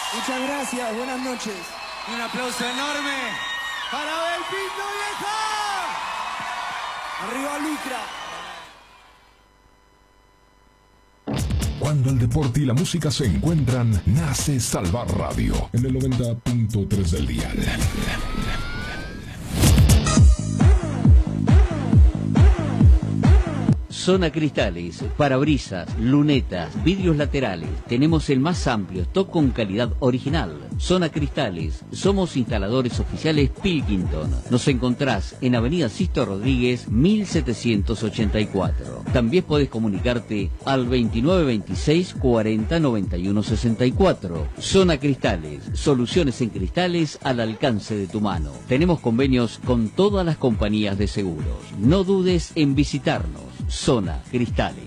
Muchas gracias, buenas noches. Un aplauso enorme para Belpinto Vieja. Arriba Lucra. Cuando el deporte y la música se encuentran, nace Salvar Radio en el 90.3 del dial. Zona Cristales, parabrisas, lunetas, vidrios laterales. Tenemos el más amplio stock con calidad original. Zona Cristales, somos instaladores oficiales Pilkington. Nos encontrás en Avenida Sisto Rodríguez, 1784. También podés comunicarte al 2926 40 91 64. Zona Cristales, soluciones en cristales al alcance de tu mano. Tenemos convenios con todas las compañías de seguros. No dudes en visitarnos. Zona Cristales.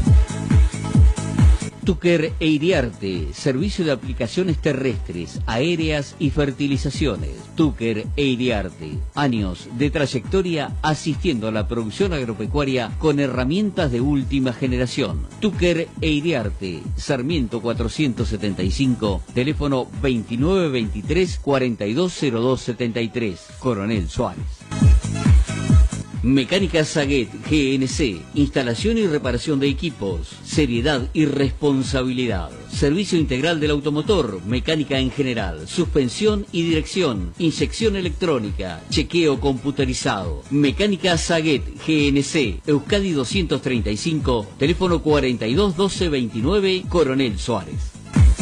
Tucker e Iriarte, servicio de aplicaciones terrestres, aéreas y fertilizaciones. Tucker e Iriarte, años de trayectoria asistiendo a la producción agropecuaria con herramientas de última generación. Tucker e Iriarte, Sarmiento 475, teléfono 2923 420273, Coronel Suárez. Mecánica Saguet GNC, instalación y reparación de equipos, seriedad y responsabilidad. Servicio integral del automotor, mecánica en general, suspensión y dirección, inyección electrónica, chequeo computerizado. Mecánica Saguet GNC, Euskadi 235, teléfono 42 12 29, Coronel Suárez.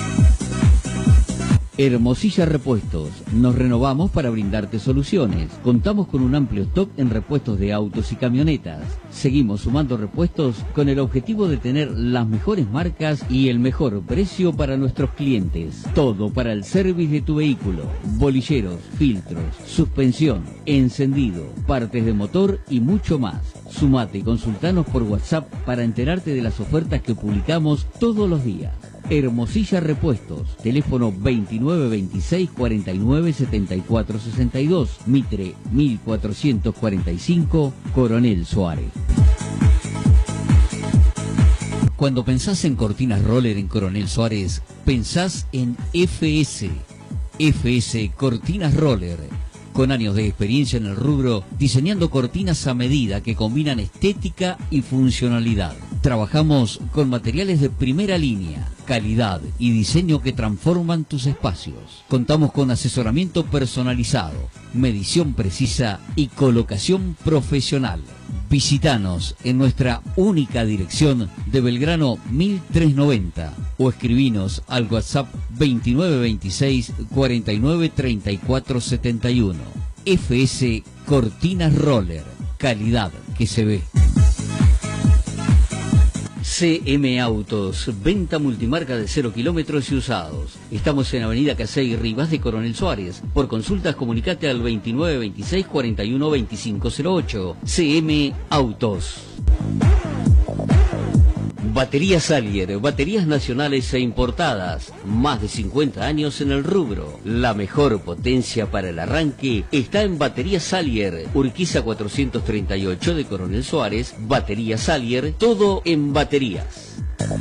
Hermosilla Repuestos. Nos renovamos para brindarte soluciones. Contamos con un amplio stock en repuestos de autos y camionetas. Seguimos sumando repuestos con el objetivo de tener las mejores marcas y el mejor precio para nuestros clientes. Todo para el service de tu vehículo. Bolilleros, filtros, suspensión, encendido, partes de motor y mucho más. Sumate y consultanos por WhatsApp para enterarte de las ofertas que publicamos todos los días. Hermosilla Repuestos, teléfono 2926 49 74 62, Mitre 1445, Coronel Suárez. Cuando pensás en cortinas roller en Coronel Suárez, pensás en FS. FS Cortinas Roller. Con años de experiencia en el rubro, diseñando cortinas a medida que combinan estética y funcionalidad. Trabajamos con materiales de primera línea, calidad y diseño que transforman tus espacios. Contamos con asesoramiento personalizado, medición precisa y colocación profesional. Visítanos en nuestra única dirección de Belgrano 1390 o escribinos al WhatsApp 2926 49 34 71. FS Cortinas Roller, calidad que se ve. CM Autos, venta multimarca de 0 kilómetros y usados. Estamos en Avenida Casey Rivas de Coronel Suárez. Por consultas comunicate al 2926 41 2508. CM Autos. Baterías Salier, baterías nacionales e importadas. Más de 50 años en el rubro. La mejor potencia para el arranque está en Baterías Salier. Urquiza 438 de Coronel Suárez. Baterías Salier, todo en baterías.